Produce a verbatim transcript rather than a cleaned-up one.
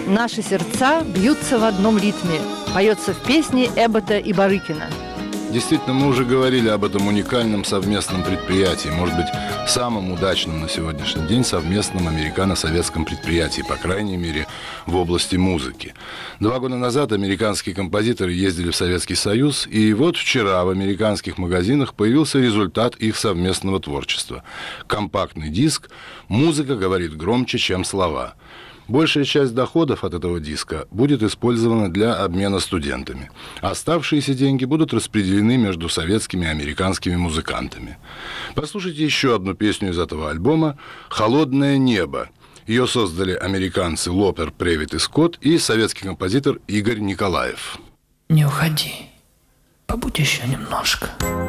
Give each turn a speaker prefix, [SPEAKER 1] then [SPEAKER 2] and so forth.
[SPEAKER 1] «Наши сердца бьются в одном ритме», поется в песне Эббота и Барыкина.
[SPEAKER 2] Действительно, мы уже говорили об этом уникальном совместном предприятии, может быть, самом удачном на сегодняшний день совместном американо-советском предприятии, по крайней мере, в области музыки. Два года назад американские композиторы ездили в Советский Союз, и вот вчера в американских магазинах появился результат их совместного творчества. Компактный диск «Музыка говорит громче, чем слова». Большая часть доходов от этого диска будет использована для обмена студентами. Оставшиеся деньги будут распределены между советскими и американскими музыкантами. Послушайте еще одну песню из этого альбома «Холодное небо». Ее создали американцы Лопер, Превит и Скотт и советский композитор Игорь Николаев.
[SPEAKER 3] Не уходи, побудь еще немножко.